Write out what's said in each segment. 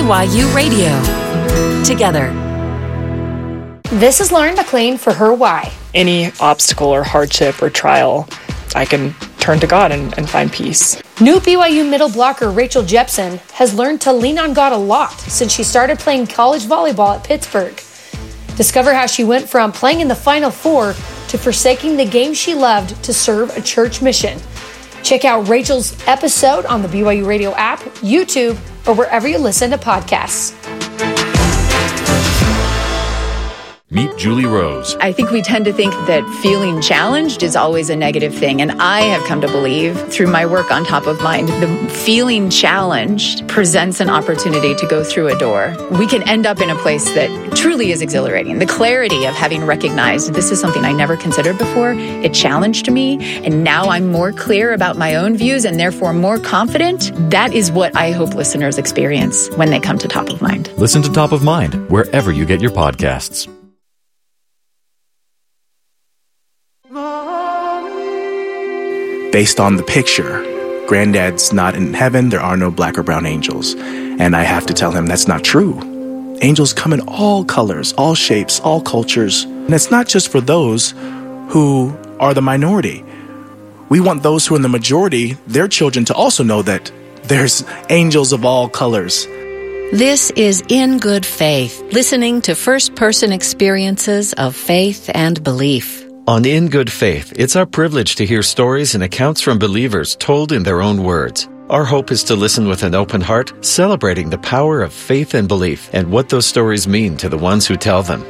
BYU Radio. Together. This is Lauren McLean for Her Why. Any obstacle or hardship or trial, I can turn to God and find peace. New BYU middle blocker Rachel Jepson has learned to lean on God a lot since she started playing college volleyball at Pittsburgh. Discover how she went from playing in the Final Four to forsaking the game she loved to serve a church mission. Check out Rachel's episode on the BYU Radio app, YouTube, or wherever you listen to podcasts. Meet Julie Rose. I think we tend to think that feeling challenged is always a negative thing. And I have come to believe through my work on Top of Mind, the feeling challenged presents an opportunity to go through a door. We can end up in a place that truly is exhilarating. The clarity of having recognized this is something I never considered before. It challenged me. And now I'm more clear about my own views and therefore more confident. That is what I hope listeners experience when they come to Top of Mind. Listen to Top of Mind wherever you get your podcasts. Based on the picture, Granddad's not in heaven, there are no black or brown angels. And I have to tell him that's not true. Angels come in all colors, all shapes, all cultures. And it's not just for those who are the minority. We want those who are in the majority, their children, to also know that there's angels of all colors. This is In Good Faith, listening to first-person experiences of faith and belief. On In Good Faith, it's our privilege to hear stories and accounts from believers told in their own words. Our hope is to listen with an open heart, celebrating the power of faith and belief and what those stories mean to the ones who tell them.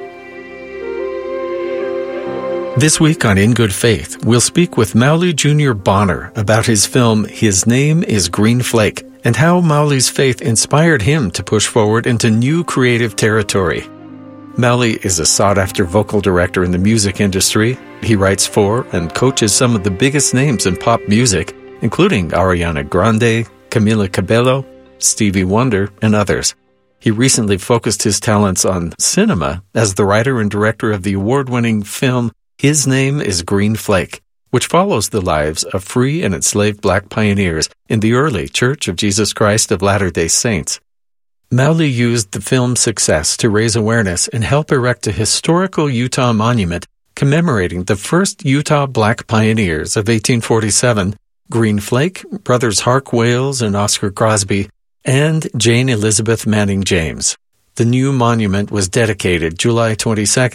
This week on In Good Faith, we'll speak with Mauli Jr. Bonner about his film His Name is Green Flake and how Mauli's faith inspired him to push forward into new creative territory. Mauli is a sought-after vocal director in the music industry. He writes for and coaches some of the biggest names in pop music, including Ariana Grande, Camila Cabello, Stevie Wonder, and others. He recently focused his talents on cinema as the writer and director of the award-winning film His Name is Green Flake, which follows the lives of free and enslaved black pioneers in the early Church of Jesus Christ of Latter-day Saints. Mauli used the film's success to raise awareness and help erect a historical Utah monument commemorating the first Utah black pioneers of 1847, Green Flake, brothers Hark Wales and Oscar Crosby, and Jane Elizabeth Manning James. The new monument was dedicated July 22,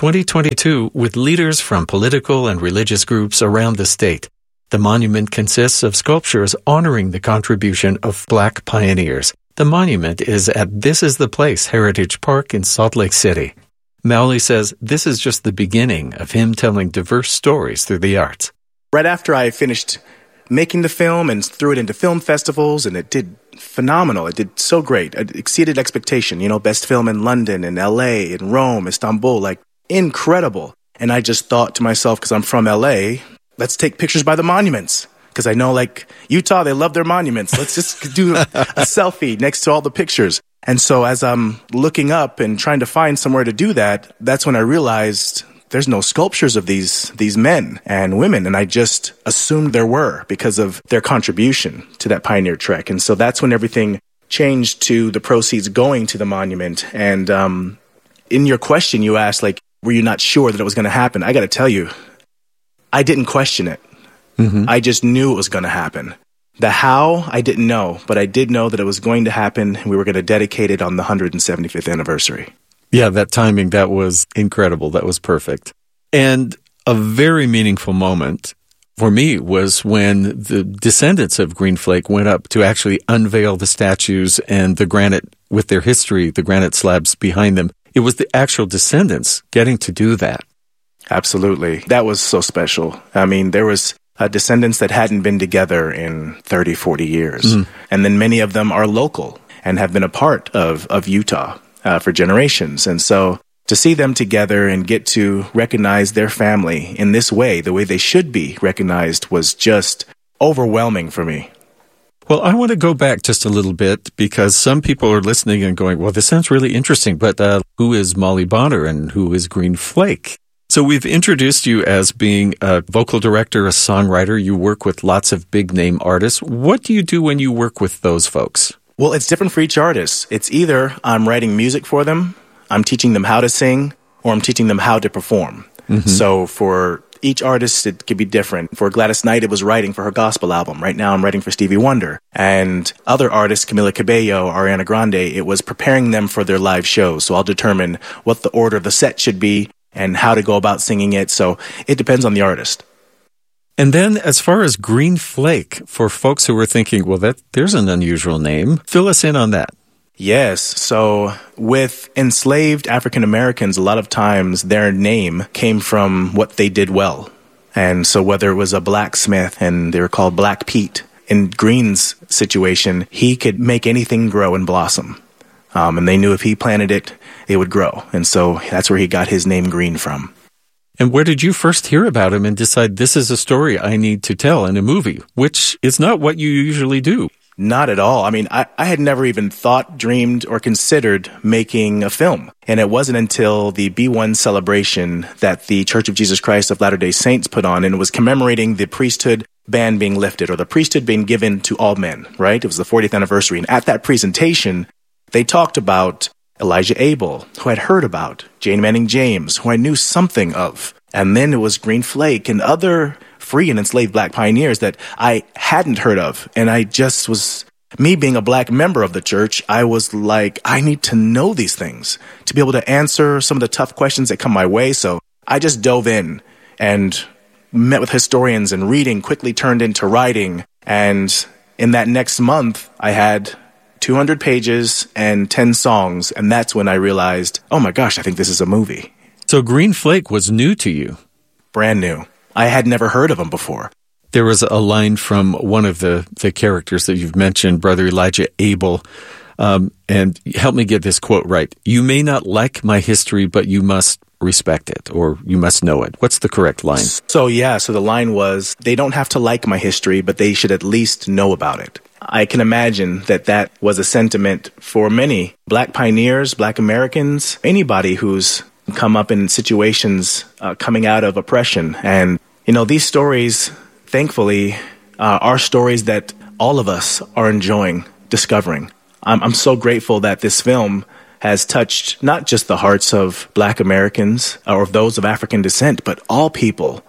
2022, with leaders from political and religious groups around the state. The monument consists of sculptures honoring the contribution of black pioneers. The monument is at This Is the Place Heritage Park in Salt Lake City. Mauli says this is just the beginning of him telling diverse stories through the arts. Right after I finished making the film and threw it into film festivals, and it did phenomenal. It did so great. It exceeded expectation. You know, best film in London, in LA, in Rome, Istanbul, like incredible. And I just thought to myself, because I'm from LA, let's take pictures by the monuments. Because I know, like, Utah, they love their monuments. Let's just do a selfie next to all the pictures. And so as I'm looking up and trying to find somewhere to do that, that's when I realized there's no sculptures of these men and women. And I just assumed there were because of their contribution to that pioneer trek. And so that's when everything changed to the proceeds going to the monument. And in your question, you asked, like, were you not sure that it was going to happen? I got to tell you, I didn't question it. Mm-hmm. I just knew it was going to happen. The how, I didn't know, but I did know that it was going to happen. We were going to dedicate it on the 175th anniversary. Yeah, that timing, that was incredible. That was perfect. And a very meaningful moment for me was when the descendants of Green Flake went up to actually unveil the statues and the granite with their history, the granite slabs behind them. It was the actual descendants getting to do that. Absolutely. That was so special. I mean, there was descendants that hadn't been together in 30, 40 years. Mm. And then many of them are local and have been a part of Utah for generations. And so to see them together and get to recognize their family in this way, the way they should be recognized, was just overwhelming for me. Well, I want to go back just a little bit because some people are listening and going, well, this sounds really interesting, but who is Mauli Bonner and who is Green Flake? So we've introduced you as being a vocal director, a songwriter. You work with lots of big-name artists. What do you do when you work with those folks? Well, it's different for each artist. It's either I'm writing music for them, I'm teaching them how to sing, or I'm teaching them how to perform. So for each artist, it could be different. For Gladys Knight, it was writing for her gospel album. Right now, I'm writing for Stevie Wonder. And other artists, Camila Cabello, Ariana Grande, it was preparing them for their live shows. So I'll determine what the order of the set should be and how to go about singing it. So it depends on the artist. And then as far as Green Flake, for folks who were thinking, well, there's an unusual name, fill us in on that. Yes. So with enslaved African Americans, a lot of times their name came from what they did well. And so whether it was a blacksmith and they were called Black Pete, in Green's situation, he could make anything grow and blossom. And they knew if he planted it, it would grow. And so that's where he got his name Green from. And where did you first hear about him and decide this is a story I need to tell in a movie, which is not what you usually do? Not at all. I mean, I had never even thought, dreamed, or considered making a film. And it wasn't until the B1 celebration that the Church of Jesus Christ of Latter-day Saints put on, and it was commemorating the priesthood ban being lifted, or the priesthood being given to all men, right? It was the 40th anniversary. And at that presentation, they talked about Elijah Abel, who I'd heard about, Jane Manning James, who I knew something of. And then it was Green Flake and other free and enslaved black pioneers that I hadn't heard of. And I just was, me being a black member of the church, I was like, I need to know these things to be able to answer some of the tough questions that come my way. So I just dove in and met with historians, and reading quickly turned into writing. And in that next month, I had 200 pages and 10 songs. And that's when I realized, oh my gosh, I think this is a movie. So Green Flake was new to you. Brand new. I had never heard of him before. There was a line from one of the characters that you've mentioned, Brother Elijah Abel, and help me get this quote right. You may not like my history, but you must respect it, or you must know it. What's the correct line? So the line was, they don't have to like my history, but they should at least know about it. I can imagine that was a sentiment for many black pioneers, black Americans, anybody who's come up in situations coming out of oppression. And, these stories, thankfully, are stories that all of us are enjoying discovering. I'm so grateful that this film has touched not just the hearts of black Americans or of those of African descent, but all people,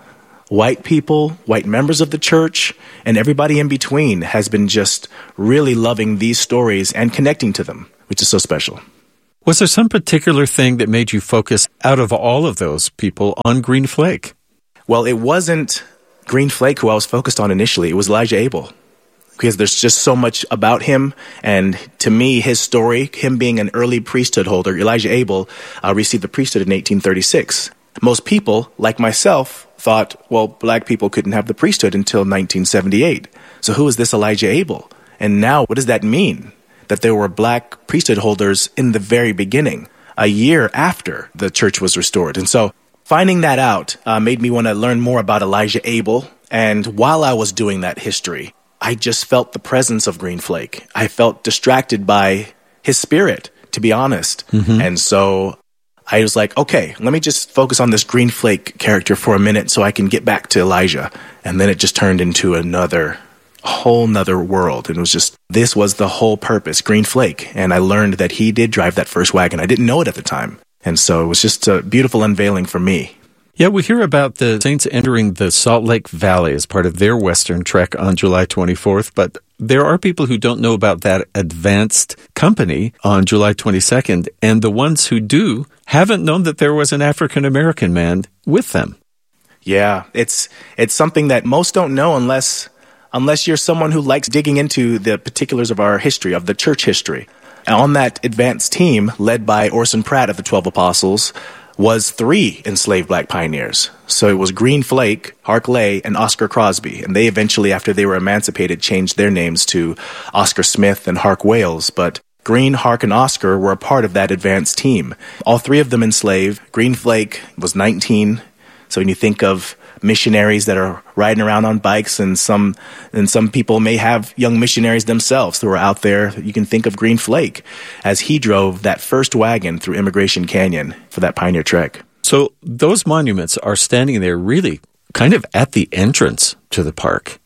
white members of the church, and everybody in between has been just really loving these stories and connecting to them, which is so special. Was there some particular thing that made you focus, out of all of those people, on Green Flake? Well, it wasn't Green Flake who I was focused on initially. It was Elijah Abel, because there's just so much about him. And to me, his story, him being an early priesthood holder, Elijah Abel received the priesthood in 1836. Most people, like myself, thought, well, black people couldn't have the priesthood until 1978. So who is this Elijah Abel? And now, what does that mean? That there were black priesthood holders in the very beginning, a year after the church was restored. And so finding that out made me want to learn more about Elijah Abel. And while I was doing that history, I just felt the presence of Green Flake. I felt distracted by his spirit, to be honest. And so I was like, okay, let me just focus on this Green Flake character for a minute so I can get back to Elijah. And then it just turned into a whole nother world. And it was just, this was the whole purpose, Green Flake. And I learned that he did drive that first wagon. I didn't know it at the time. And so it was just a beautiful unveiling for me. Yeah, we hear about the Saints entering the Salt Lake Valley as part of their Western trek on July 24th, but there are people who don't know about that advanced company on July 22nd, and the ones who do haven't known that there was an African-American man with them. Yeah, it's something that most don't know unless you're someone who likes digging into the particulars of our history, of the church history. And on that advanced team, led by Orson Pratt of the 12 Apostles, was 3 enslaved black pioneers. So it was Green Flake, Hark Lay, and Oscar Crosby. And they eventually, after they were emancipated, changed their names to Oscar Smith and Hark Wales. But Green, Hark, and Oscar were a part of that advanced team. All 3 of them enslaved. Green Flake was 19. So when you think of missionaries that are riding around on bikes, and some people may have young missionaries themselves who are out there, you can think of Green Flake as he drove that first wagon through Immigration Canyon for that pioneer trek. So those monuments are standing there really kind of at the entrance to the park.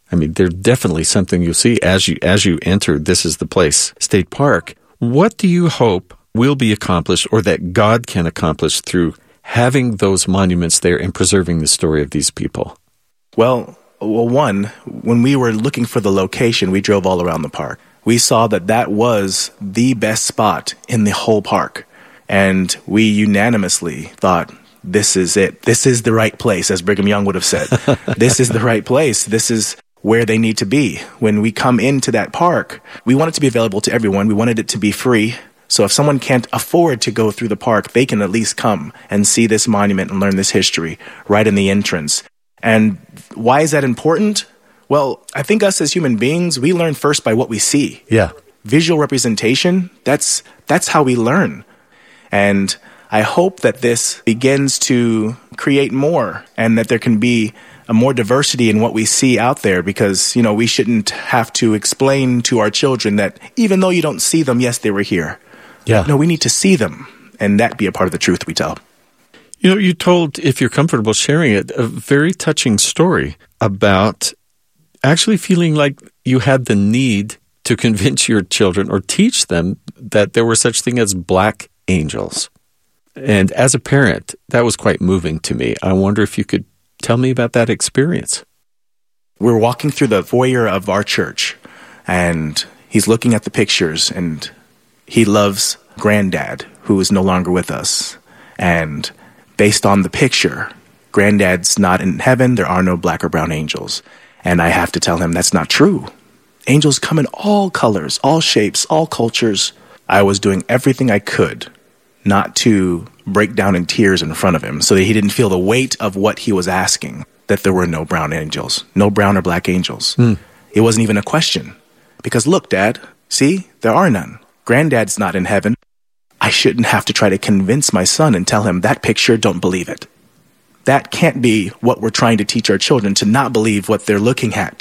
I mean, there's definitely something you'll see as you enter This Is the Place State Park. What do you hope will be accomplished, or that God can accomplish, through having those monuments there and preserving the story of these people? Well, one, when we were looking for the location, we drove all around the park. We saw that was the best spot in the whole park. And we unanimously thought, this is it. This is the right place, as Brigham Young would have said. This is the right place. This is where they need to be. When we come into that park, we want it to be available to everyone. We wanted it to be free. So if someone can't afford to go through the park, they can at least come and see this monument and learn this history right in the entrance. And why is that important? Well, I think us as human beings, we learn first by what we see. Yeah. Visual representation, that's how we learn. And I hope that this begins to create more, and that there can be a more diversity in what we see out there, because, we shouldn't have to explain to our children that even though you don't see them, yes, they were here. Yeah. No, we need to see them, and that be a part of the truth we tell. You told, if you're comfortable sharing it, a very touching story about actually feeling like you had the need to convince your children or teach them that there were such thing as black angels. And as a parent, that was quite moving to me. I wonder if you could tell me about that experience. We're walking through the foyer of our church, and he's looking at the pictures, and he loves Granddad, who is no longer with us. And based on the picture, Granddad's not in heaven. There are no black or brown angels. And I have to tell him that's not true. Angels come in all colors, all shapes, all cultures. I was doing everything I could not to break down in tears in front of him, so that he didn't feel the weight of what he was asking, that there were no brown angels, no brown or black angels. It wasn't even a question. Because look, Dad, see, there are none. Granddad's not in heaven. I shouldn't have to try to convince my son and tell him that picture, don't believe it. That can't be what we're trying to teach our children, to not believe what they're looking at,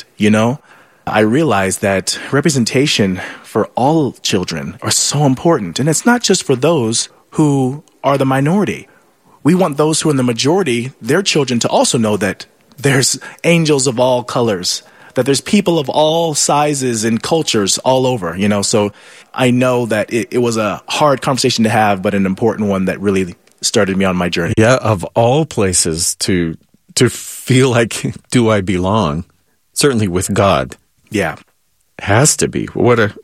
I realized that representation for all children are so important. And it's not just for those who are the minority. We want those who are in the majority, their children, to also know that there's angels of all colors, that there's people of all sizes and cultures all over, So I know that it was a hard conversation to have, but an important one that really started me on my journey. Yeah, of all places to feel like, do I belong? Certainly with God. Yeah. Has to be.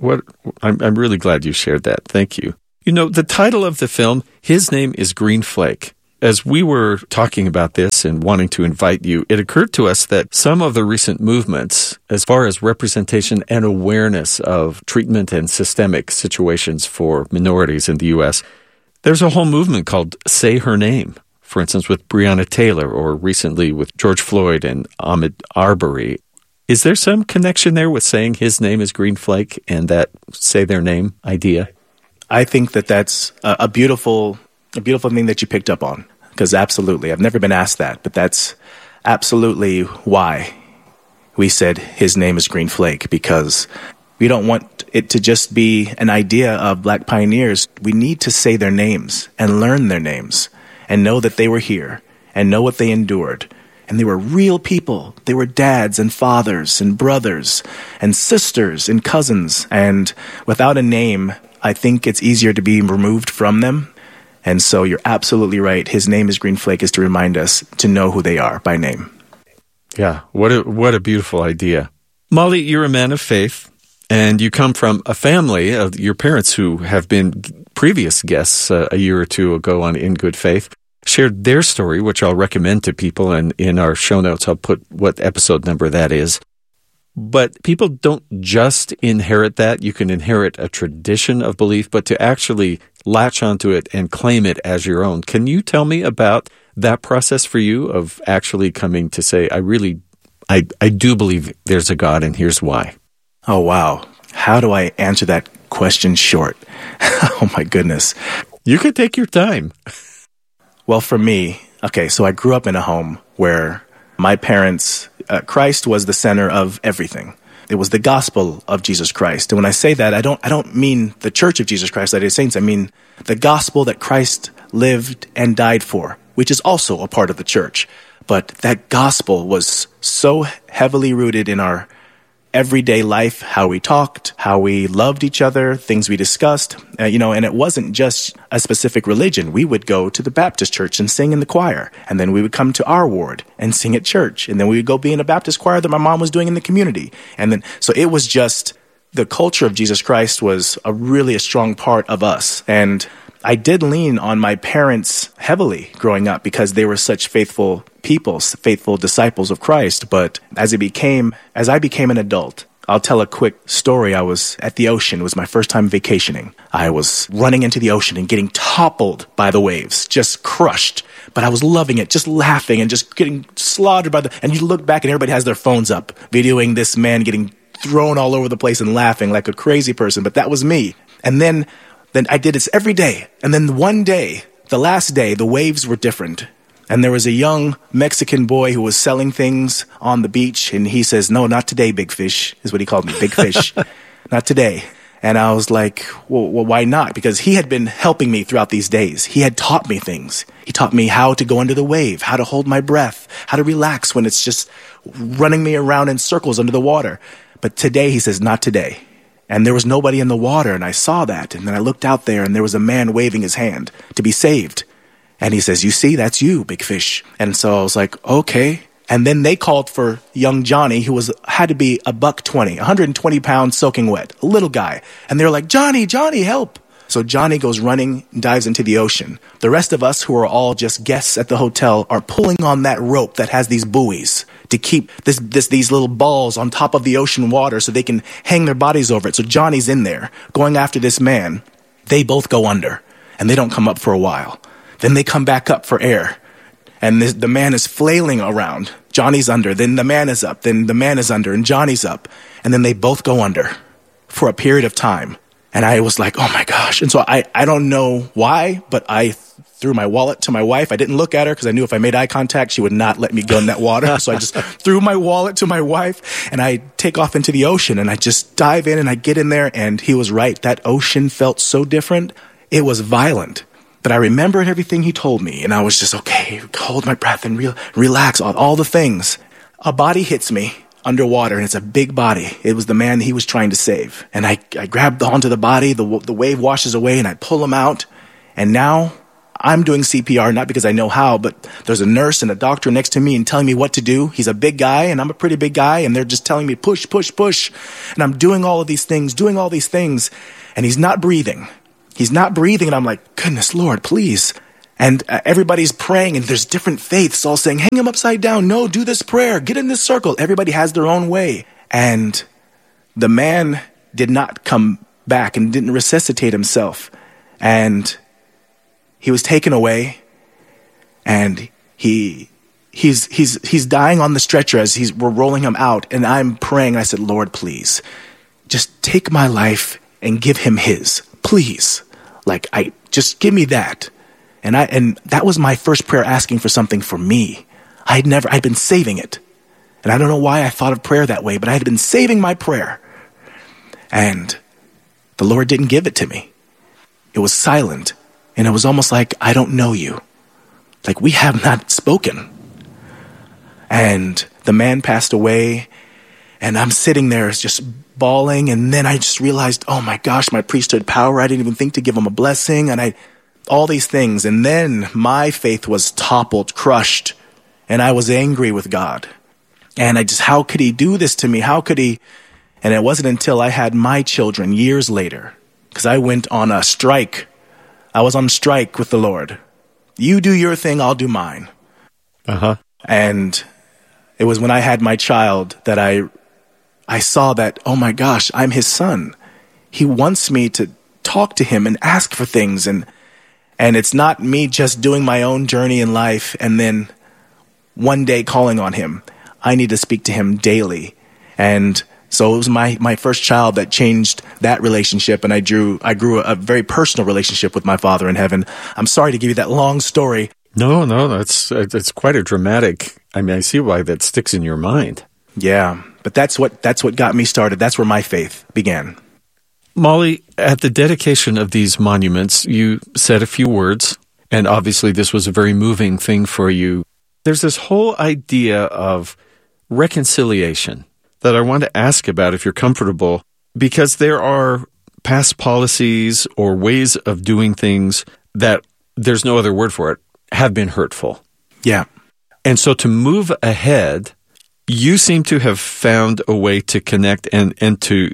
I'm really glad you shared that. Thank you. The title of the film, His Name is Green Flake. As we were talking about this and wanting to invite you, it occurred to us that some of the recent movements, as far as representation and awareness of treatment and systemic situations for minorities in the U.S., there's a whole movement called Say Her Name, for instance, with Breonna Taylor, or recently with George Floyd and Ahmaud Arbery. Is there some connection there with saying his name is Green Flake and that say their name idea? I think that's a beautiful thing that you picked up on, because absolutely, I've never been asked that, but that's absolutely why we said his name is Green Flake, because we don't want it to just be an idea of black pioneers. We need to say their names and learn their names and know that they were here and know what they endured. And they were real people. They were dads and fathers and brothers and sisters and cousins. And without a name, I think it's easier to be removed from them. And so you're absolutely right. His name is Green Flake is to remind us to know who they are by name. Yeah, what a beautiful idea. Molly, you're a man of faith, and you come from a family of your parents who have been previous guests a year or two ago on In Good Faith, shared their story, which I'll recommend to people, and in our show notes I'll put what episode number that is. But people don't just inherit that. You can inherit a tradition of belief, but to actually latch onto it and claim it as your own. Can you tell me about that process for you of actually coming to say, I do believe there's a God, and here's why? Oh, wow. How do I answer that question short? Oh, my goodness. You could take your time. Well, for me, so I grew up in a home where my parents, Christ was the center of everything. It was the gospel of Jesus Christ. And when I say that, I don't mean the Church of Jesus Christ, Latter-day Saints. I mean the gospel that Christ lived and died for, which is also a part of the church. but that gospel was so heavily rooted in our everyday life, how we talked, how we loved each other, things we discussed, and it wasn't just a specific religion. We would go to the Baptist church and sing in the choir, and then we would come to our ward and sing at church, and then we would go be in a Baptist choir that my mom was doing in the community. And then, so it was just, the culture of Jesus Christ was really a strong part of us. And I did lean on my parents heavily growing up because they were such faithful people, faithful disciples of Christ. But as I became an adult, I'll tell a quick story. I was at the ocean. It was my first time vacationing. I was running into the ocean and getting toppled by the waves, just crushed. But I was loving it, just laughing and just getting slaughtered by and you look back and everybody has their phones up, videoing this man getting thrown all over the place and laughing like a crazy person. But that was me. And then I did this every day. And then one day, the last day, the waves were different. And there was a young Mexican boy who was selling things on the beach. And he says, "No, not today, big fish," is what he called me, big fish. Not today. And I was like, well, why not? Because he had been helping me throughout these days. He had taught me things. He taught me how to go under the wave, how to hold my breath, how to relax when it's just running me around in circles under the water. But today, he says, not today. And there was nobody in the water, and I saw that. And then I looked out there, and there was a man waving his hand to be saved. And he says, "You see, that's you, big fish." And so I was like, okay. And then they called for young Johnny, who had to be $120, 120 pounds soaking wet, a little guy. And they were like, Johnny, help. So Johnny goes running, dives into the ocean. The rest of us, who are all just guests at the hotel, are pulling on that rope that has these buoys to keep these little balls on top of the ocean water so they can hang their bodies over it. So Johnny's in there going after this man. They both go under, and they don't come up for a while. Then they come back up for air, and the man is flailing around. Johnny's under, then the man is up, then the man is under, and Johnny's up. And then they both go under for a period of time. And I was like, oh my gosh. And so I don't know why, but I threw my wallet to my wife. I didn't look at her because I knew if I made eye contact, she would not let me go in that water. So I just threw my wallet to my wife, and I take off into the ocean, and I just dive in, and I get in there, and he was right. That ocean felt so different. It was violent. But I remembered everything he told me, and I was just, okay, hold my breath and relax, all the things. A body hits me underwater, and it's a big body. It was the man he was trying to save. And I grabbed onto the body, the wave washes away, and I pull him out. And now I'm doing CPR, not because I know how, but there's a nurse and a doctor next to me and telling me what to do. He's a big guy, and I'm a pretty big guy, and they're just telling me, push, push, push. And I'm doing all these things, and he's not breathing. And I'm like, goodness, Lord, please. And everybody's praying, and there's different faiths all saying, hang him upside down. No, do this prayer. Get in this circle. Everybody has their own way. And the man did not come back and didn't resuscitate himself. And he was taken away, and he's dying on the stretcher as we're rolling him out. And I'm praying. I said, Lord, please, just take my life and give him his. Please. Just give me that. And that was my first prayer, asking for something for me. I'd been saving it. And I don't know why I thought of prayer that way, but I had been saving my prayer. And the Lord didn't give it to me. It was silent. And it was almost like, I don't know you. Like, we have not spoken. And the man passed away, and I'm sitting there just bawling. And then I just realized, oh my gosh, my priesthood power. I didn't even think to give him a blessing. And all these things. And then my faith was toppled, crushed. And I was angry with God. And how could he do this to me? How could he? And it wasn't until I had my children years later, because I went on a strike. I was on strike with the Lord. You do your thing, I'll do mine. And it was when I had my child that I saw that, oh my gosh, I'm his son. He wants me to talk to him and ask for things. And it's not me just doing my own journey in life and then one day calling on him. I need to speak to him daily. And so it was my first child that changed that relationship, and I grew a very personal relationship with my Father in heaven. I'm sorry to give you that long story. No, it's quite a dramatic. I mean, I see why that sticks in your mind. Yeah, but that's what got me started. That's where my faith began. Molly, at the dedication of these monuments, you said a few words, and obviously this was a very moving thing for you. there's this whole idea of reconciliation that I want to ask about, if you're comfortable, because there are past policies or ways of doing things that, there's no other word for it, have been hurtful. Yeah. And so to move ahead, you seem to have found a way to connect and to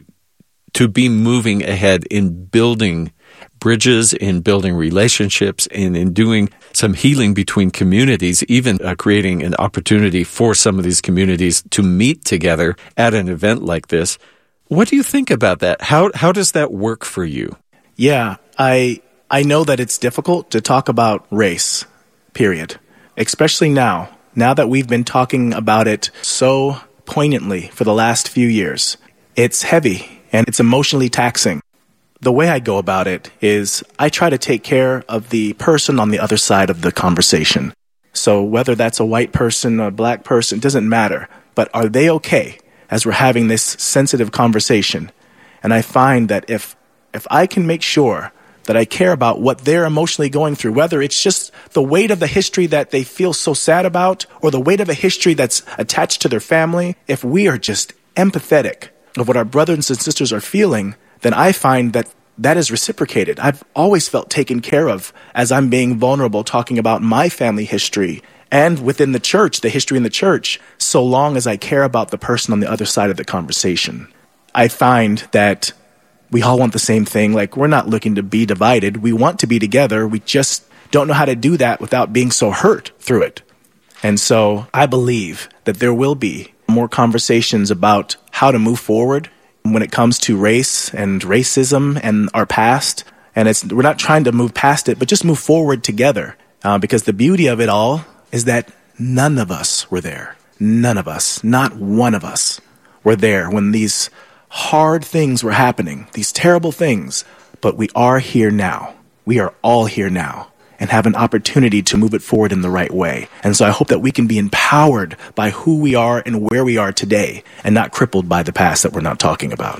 be moving ahead in building bridges, in building relationships, and in doing some healing between communities, even creating an opportunity for some of these communities to meet together at an event like this. What do you think about that? How does that work for you? Yeah, I know that it's difficult to talk about race, period. Especially now that we've been talking about it so poignantly for the last few years. It's heavy and it's emotionally taxing. The way I go about it is I try to take care of the person on the other side of the conversation. So whether that's a white person or a black person, it doesn't matter. But are they okay as we're having this sensitive conversation? And I find that if I can make sure that I care about what they're emotionally going through, whether it's just the weight of the history that they feel so sad about or the weight of a history that's attached to their family, if we are just empathetic of what our brothers and sisters are feeling, then I find that is reciprocated. I've always felt taken care of as I'm being vulnerable, talking about my family history and within the church, the history in the church, so long as I care about the person on the other side of the conversation. I find that we all want the same thing. Like, we're not looking to be divided. We want to be together. We just don't know how to do that without being so hurt through it. And so I believe that there will be more conversations about how to move forward when it comes to race and racism and our past. And we're not trying to move past it, but just move forward together. Because the beauty of it all is that none of us were there. None of us, not one of us, were there when these hard things were happening, these terrible things. But we are here now. We are all here now and have an opportunity to move it forward in the right way. And so I hope that we can be empowered by who we are and where we are today and not crippled by the past that we're not talking about.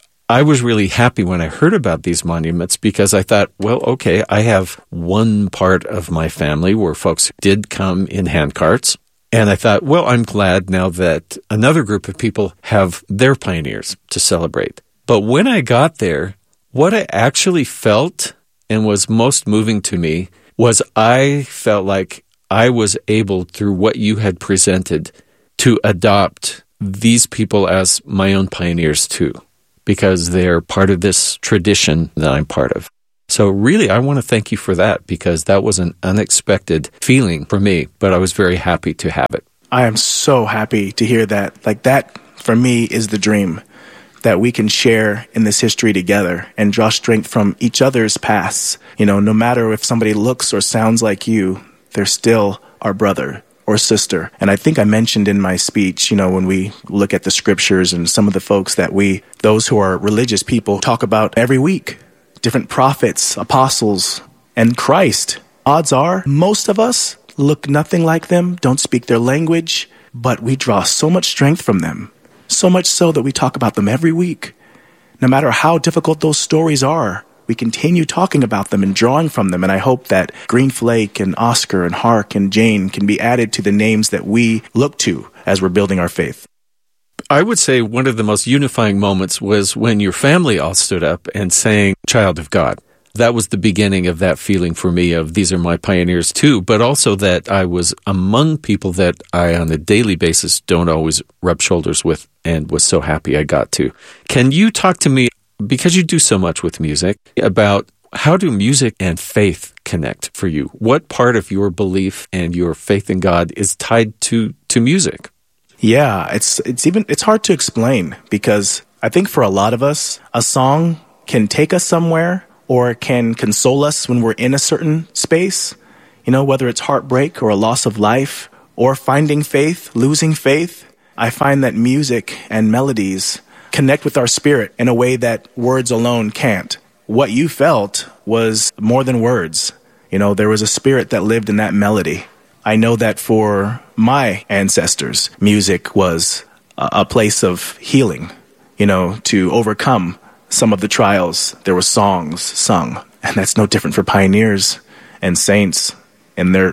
I was really happy when I heard about these monuments because I thought, well, okay, I have one part of my family where folks did come in handcarts. And I thought, well, I'm glad now that another group of people have their pioneers to celebrate. But when I got there, what I actually felt and was most moving to me was I felt like I was able, through what you had presented, to adopt these people as my own pioneers too, because they're part of this tradition that I'm part of. So really, I want to thank you for that, because that was an unexpected feeling for me, but I was very happy to have it. I am so happy to hear that. Like, that, for me, is the dream, that we can share in this history together and draw strength from each other's pasts. You know, no matter if somebody looks or sounds like you, they're still our brother or sister. And I think I mentioned in my speech, you know, when we look at the scriptures and some of the folks that those who are religious people talk about every week, different prophets, apostles, and Christ. Odds are most of us look nothing like them, don't speak their language, but we draw so much strength from them. So much so that we talk about them every week. No matter how difficult those stories are, we continue talking about them and drawing from them. And I hope that Green Flake and Oscar and Hark and Jane can be added to the names that we look to as we're building our faith. I would say one of the most unifying moments was when your family all stood up and sang Child of God. That was the beginning of that feeling for me of these are my pioneers too, but also that I was among people that I on a daily basis don't always rub shoulders with, and was so happy I got to. Can you talk to me, because you do so much with music, about how do music and faith connect for you? What part of your belief and your faith in God is tied to music? Yeah, it's hard to explain, because I think for a lot of us, a song can take us somewhere or can console us when we're in a certain space, you know, whether it's heartbreak or a loss of life or finding faith, losing faith. I find that music and melodies connect with our spirit in a way that words alone can't. What you felt was more than words. You know, there was a spirit that lived in that melody. I know that for my ancestors, music was a place of healing, you know, to overcome some of the trials. There were songs sung, and that's no different for pioneers and saints in their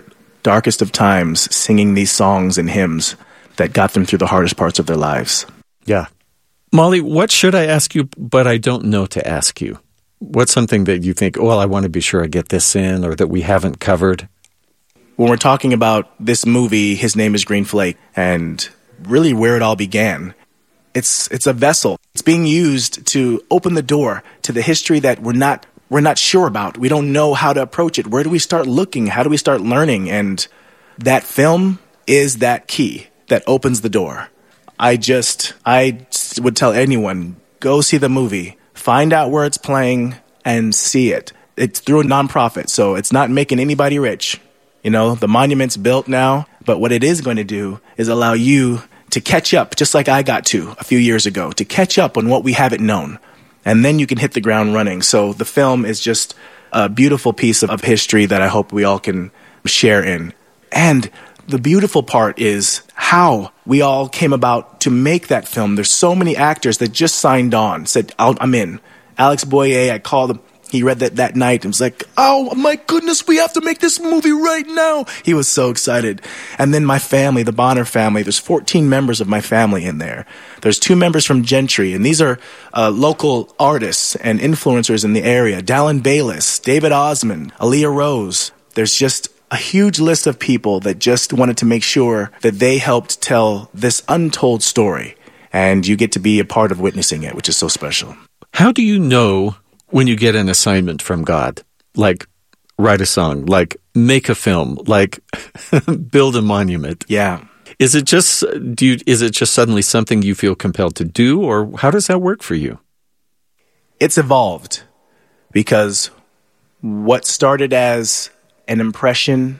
darkest of times singing these songs and hymns that got them through the hardest parts of their lives. Yeah. Molly, what should I ask you, but I don't know to ask you? What's something that you think, well, I want to be sure I get this in, or that we haven't covered? When we're talking about this movie, His Name is Green Flake, and really where it all began, it's a vessel. It's being used to open the door to the history that we're not sure about. We don't know how to approach it. Where do we start looking? How do we start learning? And that film is that key that opens the door. I would tell anyone, go see the movie, find out where it's playing, and see it. It's through a nonprofit, so it's not making anybody rich. You know, the monument's built now, but what it is going to do is allow you to catch up, just like I got to a few years ago, to catch up on what we haven't known. And then you can hit the ground running. So the film is just a beautiful piece of history that I hope we all can share in. And the beautiful part is how we all came about to make that film. There's so many actors that just signed on, said, I'm in. Alex Boyer, I called him. He read that night and was like, oh, my goodness, we have to make this movie right now. He was so excited. And then my family, the Bonner family, there's 14 members of my family in there. There's 2 members from Gentry, and these are local artists and influencers in the area. Dallin Bayless, David Osmond, Aaliyah Rose. There's just a huge list of people that just wanted to make sure that they helped tell this untold story. And you get to be a part of witnessing it, which is so special. How do you know when you get an assignment from God, like write a song, like make a film, like build a monument? Yeah. Is it just suddenly something you feel compelled to do, or how does that work for you? It's evolved, because what started as an impression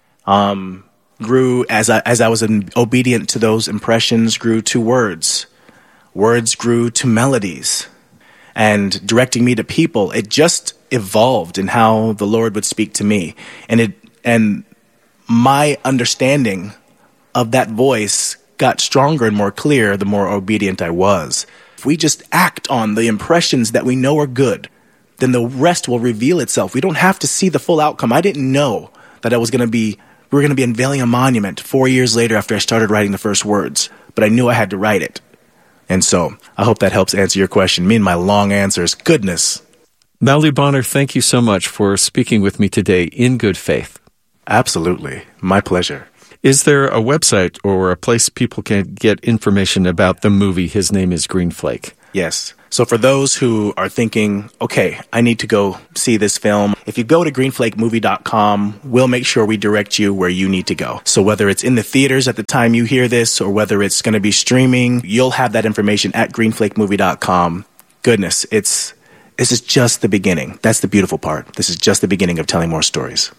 grew as I was obedient to those impressions, grew to words. Words grew to melodies. And directing me to people, it just evolved in how the Lord would speak to me. And my understanding of that voice got stronger and more clear the more obedient I was. If we just act on the impressions that we know are good, then the rest will reveal itself. We don't have to see the full outcome. I didn't know that we were going to be unveiling a monument 4 years later after I started writing the first words, but I knew I had to write it. And so I hope that helps answer your question. Me and my long answers. Goodness. Mauli Bonner, thank you so much for speaking with me today in good faith. Absolutely. My pleasure. Is there a website or a place people can get information about the movie His Name is Green Flake? Yes. So for those who are thinking, okay, I need to go see this film, if you go to greenflakemovie.com, we'll make sure we direct you where you need to go. So whether it's in the theaters at the time you hear this, or whether it's going to be streaming, you'll have that information at greenflakemovie.com. Goodness, this is just the beginning. That's the beautiful part. This is just the beginning of telling more stories.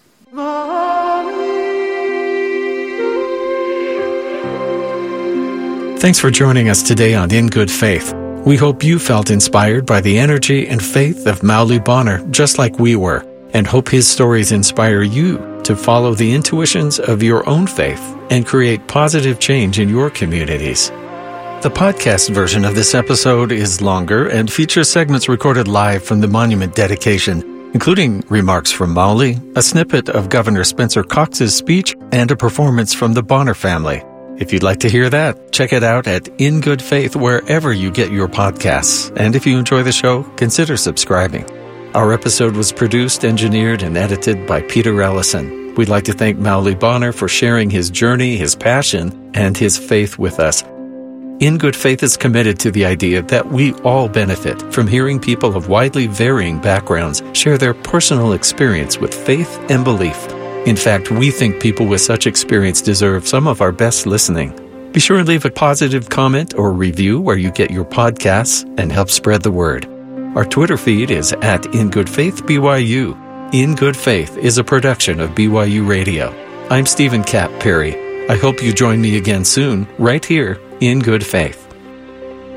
Thanks for joining us today on In Good Faith. We hope you felt inspired by the energy and faith of Mauli Bonner, just like we were, and hope his stories inspire you to follow the intuitions of your own faith and create positive change in your communities. The podcast version of this episode is longer and features segments recorded live from the monument dedication, including remarks from Mauli, a snippet of Governor Spencer Cox's speech, and a performance from the Bonner family. If you'd like to hear that, check it out at In Good Faith wherever you get your podcasts. And if you enjoy the show, consider subscribing. Our episode was produced, engineered, and edited by Peter Ellison. We'd like to thank Mauli Bonner for sharing his journey, his passion, and his faith with us. In Good Faith is committed to the idea that we all benefit from hearing people of widely varying backgrounds share their personal experience with faith and belief. In fact, we think people with such experience deserve some of our best listening. Be sure and leave a positive comment or review where you get your podcasts and help spread the word. Our Twitter feed is at In Good Faith BYU. In Good Faith is a production of BYU Radio. I'm Stephen Cap Perry. I hope you join me again soon, right here in Good Faith.